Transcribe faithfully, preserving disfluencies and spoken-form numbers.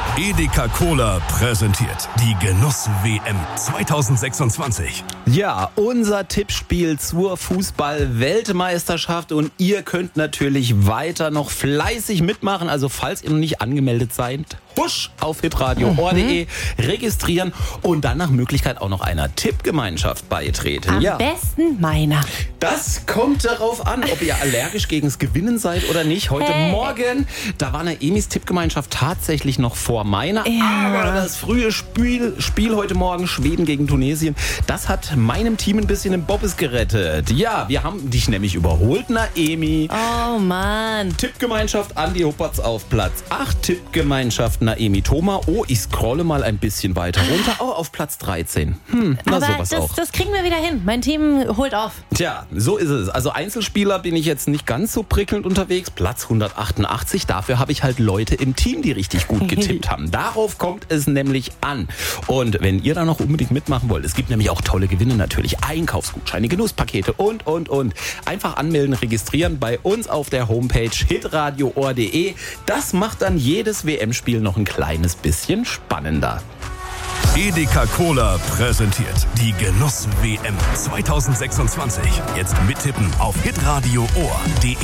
Edeka Cola präsentiert die Genuss-W M zwanzig sechsundzwanzig. Ja, unser Tippspiel zur Fußball-Weltmeisterschaft und ihr könnt natürlich weiter noch fleißig mitmachen. Also falls ihr noch nicht angemeldet seid, husch auf hitradio punkt o r punkt de mhm. registrieren und dann nach Möglichkeit auch noch einer Tippgemeinschaft beitreten. Am ja. besten meiner. Das kommt darauf an, ob ihr allergisch gegens Gewinnen seid oder nicht. Heute Hey. Morgen, da war eine Emis Tippgemeinschaft tatsächlich noch vor meiner. Ja. Aber das frühe Spiel, Spiel heute Morgen, Schweden gegen Tunesien, das hat meinem Team ein bisschen den Bobbes gerettet. Ja, wir haben dich nämlich überholt, Naemi. Oh Mann. Tippgemeinschaft Andi Huppertz auf Platz acht, Tippgemeinschaft Naemi Thoma. Oh, ich scrolle mal ein bisschen weiter runter. Oh, auf Platz dreizehn. Hm, na Aber sowas das, auch. das kriegen wir wieder hin. Mein Team holt auf. Tja, so ist es. Also Einzelspieler bin ich jetzt nicht ganz so prickelnd unterwegs. Platz hundertachtundachtzig. Dafür habe ich halt Leute im Team, die richtig gut getippt haben. Darauf kommt es nämlich an. Und wenn ihr da noch unbedingt mitmachen wollt, es gibt nämlich auch tolle Gewinne natürlich. Einkaufsgutscheine, Genusspakete und, und, und. Einfach anmelden, registrieren bei uns auf der Homepage hitradio punkt o r punkt de. Das macht dann jedes W M-Spiel noch ein kleines bisschen spannender. Edeka Cola präsentiert die Genuss-W M zwanzig sechsundzwanzig. Jetzt mittippen auf hitradio punkt o r punkt de.